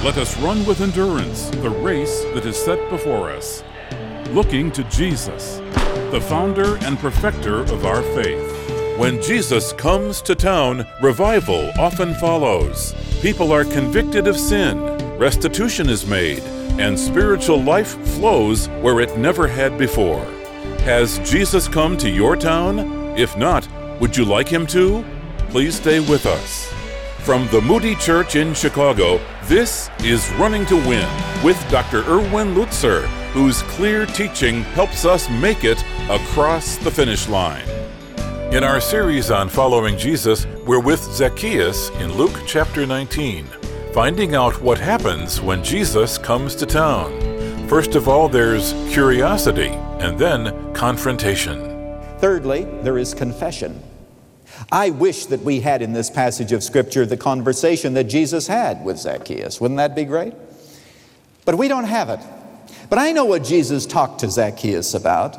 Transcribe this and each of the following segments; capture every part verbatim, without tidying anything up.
Let us run with endurance the race that is set before us, looking to Jesus, the founder and perfecter of our faith. When Jesus comes to town, revival often follows. People are convicted of sin, restitution is made, and spiritual life flows where it never had before. Has Jesus come to your town? If not, would you like him to? Please stay with us. From the Moody Church in Chicago, this is Running to Win with Doctor Erwin Lutzer, whose clear teaching helps us make it across the finish line. In our series on following Jesus, we're with Zacchaeus in Luke chapter nineteen, finding out what happens when Jesus comes to town. First of all, there's curiosity, and then confrontation. Thirdly, there is confession. I wish that we had in this passage of Scripture the conversation that Jesus had with Zacchaeus. Wouldn't that be great? But we don't have it. But I know what Jesus talked to Zacchaeus about.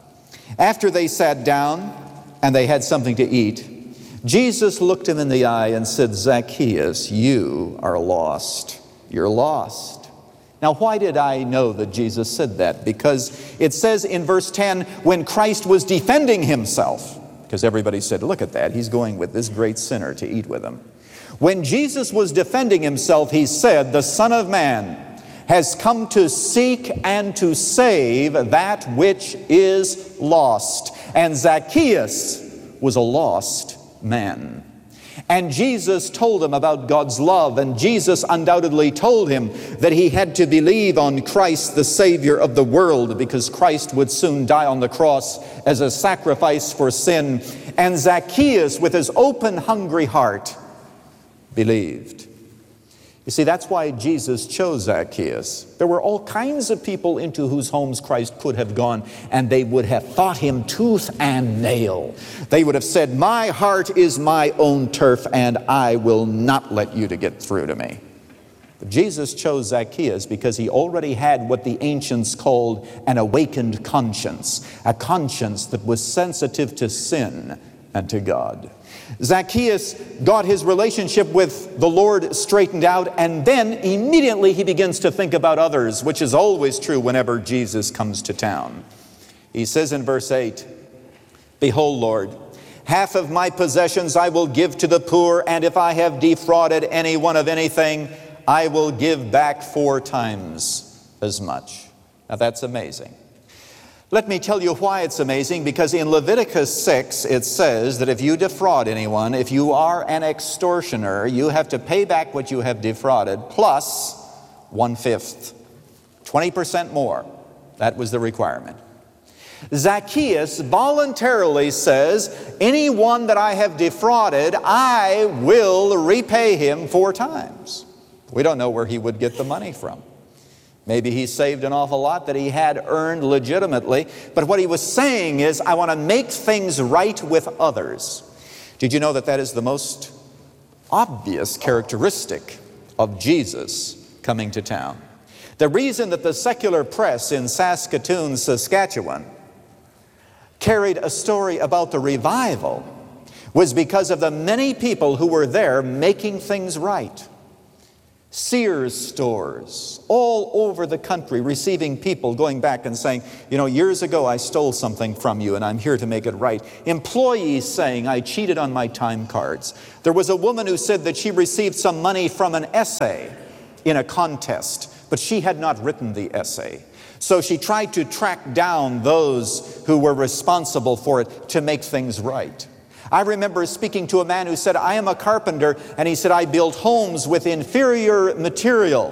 After they sat down and they had something to eat, Jesus looked him in the eye and said, "Zacchaeus, you are lost. You're lost." Now, why did I know that Jesus said that? Because it says in verse ten, when Christ was defending himself, because everybody said, look at that, he's going with this great sinner to eat with him. When Jesus was defending himself, he said, "The Son of Man has come to seek and to save that which is lost." And Zacchaeus was a lost man. And Jesus told him about God's love, and Jesus undoubtedly told him that he had to believe on Christ, the Savior of the world, because Christ would soon die on the cross as a sacrifice for sin. And Zacchaeus, with his open, hungry heart, believed. You see, that's why Jesus chose Zacchaeus. There were all kinds of people into whose homes Christ could have gone, and they would have fought him tooth and nail. They would have said, "My heart is my own turf, and I will not let you to get through to me." But Jesus chose Zacchaeus because he already had what the ancients called an awakened conscience, a conscience that was sensitive to sin and to God. Zacchaeus got his relationship with the Lord straightened out, and then immediately he begins to think about others, which is always true whenever Jesus comes to town. He says in verse eight, "Behold, Lord, half of my possessions I will give to the poor, and if I have defrauded anyone of anything, I will give back four times as much." Now that's amazing. Let me tell you why it's amazing, because in Leviticus six it says that if you defraud anyone, if you are an extortioner, you have to pay back what you have defrauded plus one-fifth, twenty percent more. That was the requirement. Zacchaeus voluntarily says, anyone that I have defrauded, I will repay him four times. We don't know where he would get the money from. Maybe he saved an awful lot that he had earned legitimately. But what he was saying is, I want to make things right with others. Did you know that that is the most obvious characteristic of Jesus coming to town? The reason that the secular press in Saskatoon, Saskatchewan, carried a story about the revival was because of the many people who were there making things right. Sears stores all over the country receiving people going back and saying, you know, years ago I stole something from you and I'm here to make it right. Employees saying, I cheated on my time cards. There was a woman who said that she received some money from an essay in a contest, but she had not written the essay. So she tried to track down those who were responsible for it to make things right. I remember speaking to a man who said, I am a carpenter, and he said, I build homes with inferior material.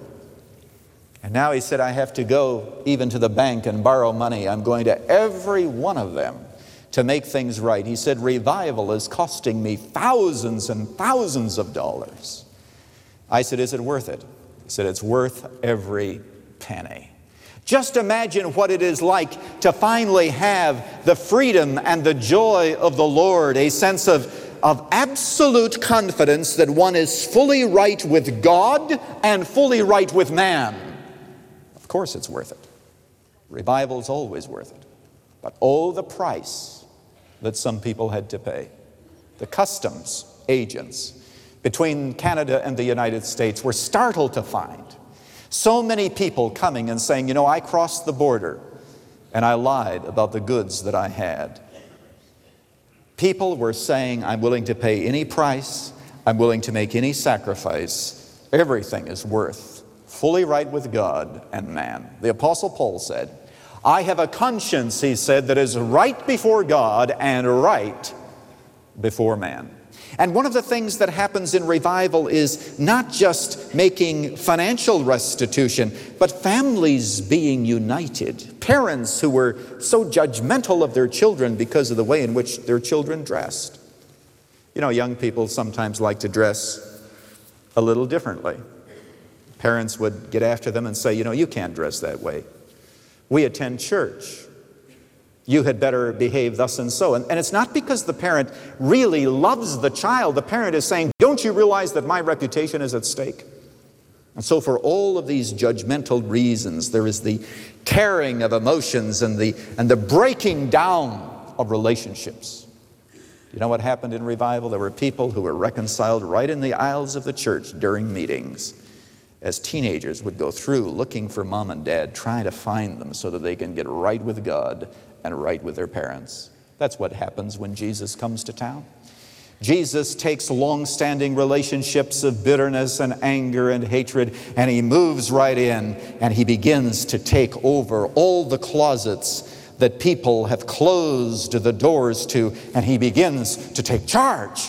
And now he said, I have to go even to the bank and borrow money. I'm going to every one of them to make things right. He said, revival is costing me thousands and thousands of dollars. I said, is it worth it? He said, it's worth every penny. Just imagine what it is like to finally have the freedom and the joy of the Lord, a sense of, of absolute confidence that one is fully right with God and fully right with man. Of course it's worth it. Revival is always worth it. But oh, the price that some people had to pay. The customs agents between Canada and the United States were startled to find so many people coming and saying, you know, I crossed the border and I lied about the goods that I had. People were saying, I'm willing to pay any price, I'm willing to make any sacrifice. Everything is worth fully right with God and man. The Apostle Paul said, I have a conscience, he said, that is right before God and right before man. And one of the things that happens in revival is not just making financial restitution, but families being united. Parents who were so judgmental of their children because of the way in which their children dressed. You know, young people sometimes like to dress a little differently. Parents would get after them and say, you know, you can't dress that way. We attend church. You had better behave thus and so. And, and it's not because the parent really loves the child. The parent is saying, don't you realize that my reputation is at stake? And so for all of these judgmental reasons, there is the tearing of emotions and the, and the breaking down of relationships. You know what happened in revival? There were people who were reconciled right in the aisles of the church during meetings, as teenagers would go through looking for mom and dad, trying to find them so that they can get right with God and right with their parents. That's what happens when Jesus comes to town. Jesus takes long-standing relationships of bitterness and anger and hatred, and he moves right in, and he begins to take over all the closets that people have closed the doors to, and he begins to take charge.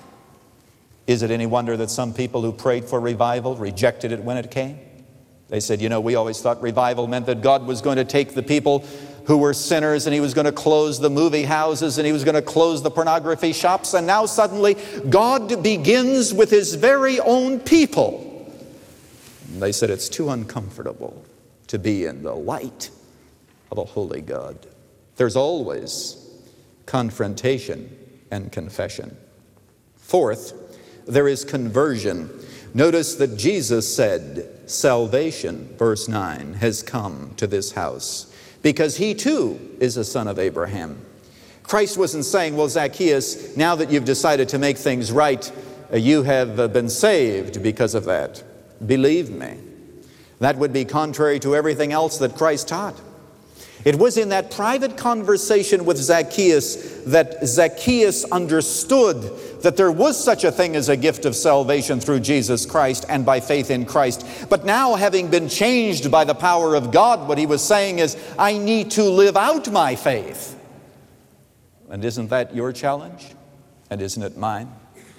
Is it any wonder that some people who prayed for revival rejected it when it came? They said, you know, we always thought revival meant that God was going to take the people who were sinners and he was going to close the movie houses and he was going to close the pornography shops. And now suddenly God begins with his very own people. And they said it's too uncomfortable to be in the light of a holy God. There's always confrontation and confession. Fourth, there is conversion. Notice that Jesus said, salvation, verse nine, has come to this house, because he too is a son of Abraham. Christ wasn't saying, well, Zacchaeus, now that you've decided to make things right, you have been saved because of that. Believe me. That would be contrary to everything else that Christ taught. It was in that private conversation with Zacchaeus that Zacchaeus understood that there was such a thing as a gift of salvation through Jesus Christ and by faith in Christ. But now, having been changed by the power of God, what he was saying is, I need to live out my faith. And isn't that your challenge? And isn't it mine?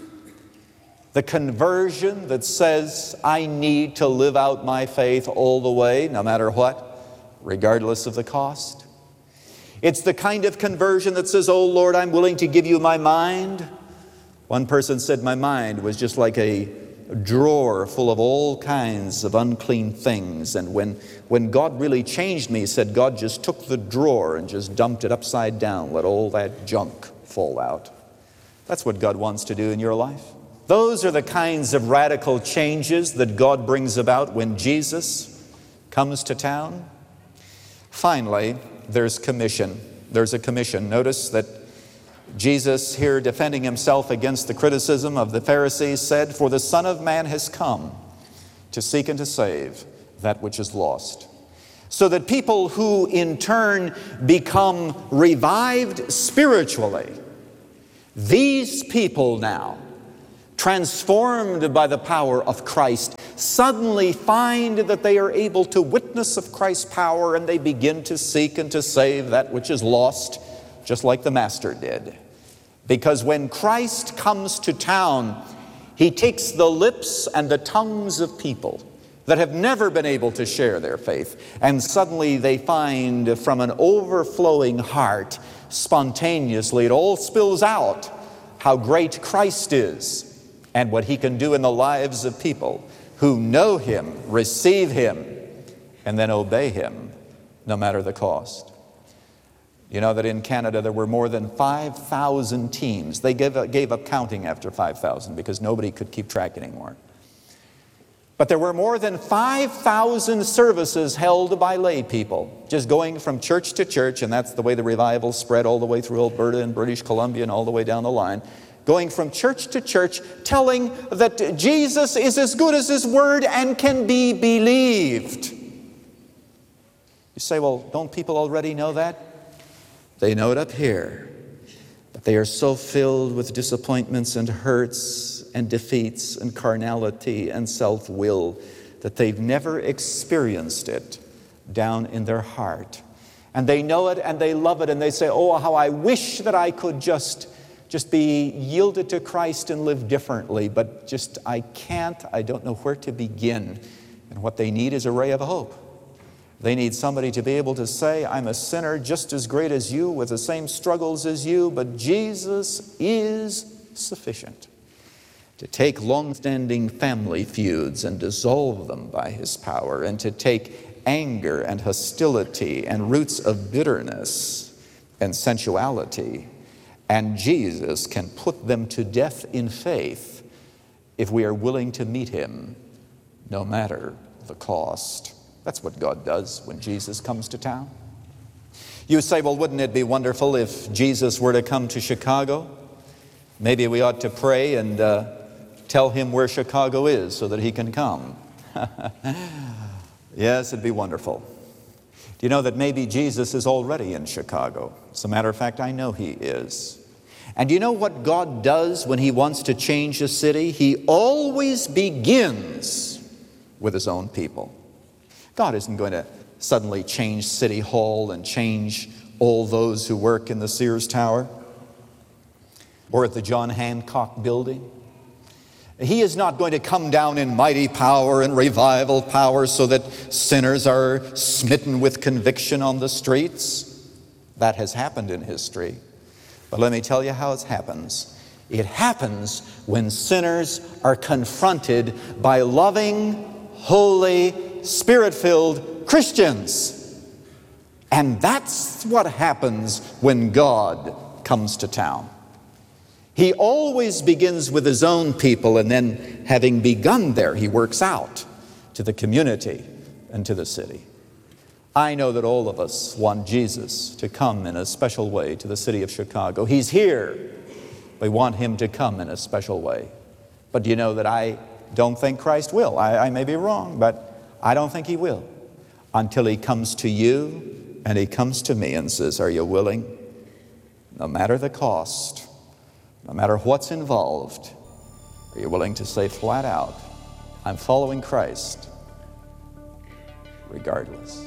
The conversion that says, I need to live out my faith all the way, no matter what, regardless of the cost. It's the kind of conversion that says, oh Lord, I'm willing to give you my mind. One person said my mind was just like a drawer full of all kinds of unclean things. And when, when God really changed me, he said God just took the drawer and just dumped it upside down, let all that junk fall out. That's what God wants to do in your life. Those are the kinds of radical changes that God brings about when Jesus comes to town. Finally, there's commission. There's a commission. Notice that Jesus, here defending himself against the criticism of the Pharisees, said, for the Son of Man has come to seek and to save that which is lost. So that people who in turn become revived spiritually, these people now, transformed by the power of Christ, suddenly find that they are able to witness of Christ's power, and they begin to seek and to save that which is lost, just like the Master did. Because when Christ comes to town, he takes the lips and the tongues of people that have never been able to share their faith, and suddenly they find from an overflowing heart, spontaneously, it all spills out how great Christ is and what he can do in the lives of people who know him, receive him, and then obey him, no matter the cost. You know that in Canada there were more than five thousand teams. They gave up, gave up counting after five thousand because nobody could keep track anymore. But there were more than five thousand services held by lay people, just going from church to church, and that's the way the revival spread all the way through Alberta and British Columbia and all the way down the line. going from church to church, telling that Jesus is as good as His Word and can be believed. You say, well, don't people already know that? They know it up here. But they are so filled with disappointments and hurts and defeats and carnality and self-will that they've never experienced it down in their heart. And they know it and they love it and they say, oh, how I wish that I could just, just be yielded to Christ and live differently. But just, I can't, I don't know where to begin. And what they need is a ray of hope. They need somebody to be able to say, I'm a sinner just as great as you, with the same struggles as you, but Jesus is sufficient to take long-standing family feuds and dissolve them by His power, and to take anger and hostility and roots of bitterness and sensuality, and Jesus can put them to death in faith if we are willing to meet Him, no matter the cost. That's what God does when Jesus comes to town. You say, well, wouldn't it be wonderful if Jesus were to come to Chicago? Maybe we ought to pray and uh, tell Him where Chicago is so that He can come. Yes, it'd be wonderful. Do you know that maybe Jesus is already in Chicago? As a matter of fact, I know He is. And do you know what God does when He wants to change a city? He always begins with His own people. God isn't going to suddenly change City Hall and change all those who work in the Sears Tower or at the John Hancock Building. He is not going to come down in mighty power and revival power so that sinners are smitten with conviction on the streets. That has happened in history. But let me tell you how it happens. It happens when sinners are confronted by loving, holy, Spirit-filled Christians. And that's what happens when God comes to town. He always begins with His own people, and then, having begun there, He works out to the community and to the city. I know that all of us want Jesus to come in a special way to the city of Chicago. He's here. We want Him to come in a special way. But do you know that I don't think Christ will? I, I may be wrong, but I don't think He will until He comes to you and He comes to me and says, are you willing? No matter the cost, no matter what's involved, are you willing to say flat out, I'm following Christ regardless?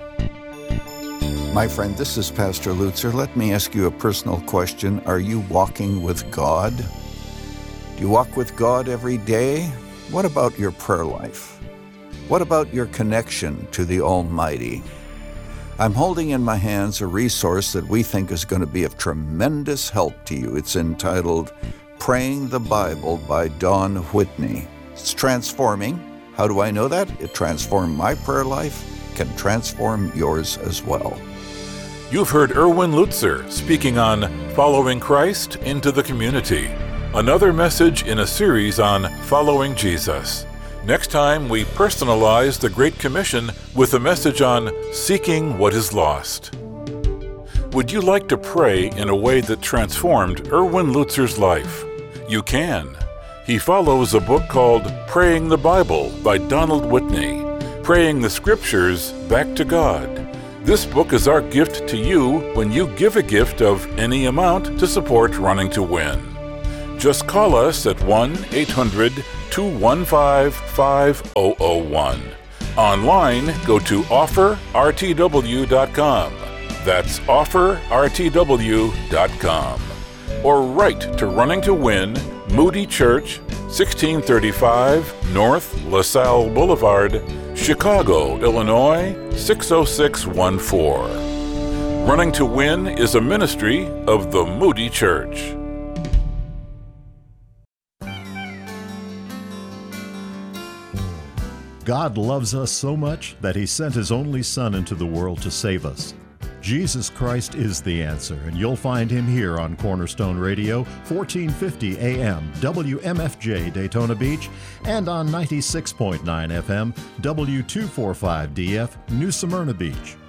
My friend, this is Pastor Lutzer. Let me ask you a personal question. Are you walking with God? Do you walk with God every day? What about your prayer life? What about your connection to the Almighty? I'm holding in my hands a resource that we think is going to be of tremendous help to you. It's entitled Praying the Bible by Don Whitney. It's transforming. How do I know that? It transformed my prayer life, can transform yours as well. You've heard Erwin Lutzer speaking on Following Christ into the Community, another message in a series on following Jesus. Next time, we personalize the Great Commission with a message on seeking what is lost. Would you like to pray in a way that transformed Erwin Lutzer's life? You can. He follows a book called Praying the Bible by Donald Whitney, praying the Scriptures back to God. This book is our gift to you when you give a gift of any amount to support Running to Win. Just call us at one eight hundred two one five five zero zero one. Online, go to offer r t w dot com. That's offer r t w dot com. Or write to Running to Win, Moody Church, sixteen thirty-five North LaSalle Boulevard, Chicago, Illinois, six oh six one four. Running to Win is a ministry of the Moody Church. God loves us so much that He sent His only Son into the world to save us. Jesus Christ is the answer, and you'll find Him here on Cornerstone Radio, fourteen fifty A M, W M F J Daytona Beach, and on ninety-six point nine F M, W two forty-five D F, New Smyrna Beach.